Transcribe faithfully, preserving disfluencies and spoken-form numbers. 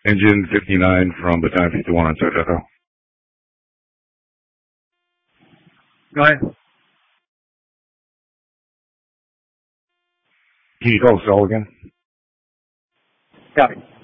Engine fifty-nine from Battalion fifty-one on South Echo. Go ahead. Can you call Saul again? Copy.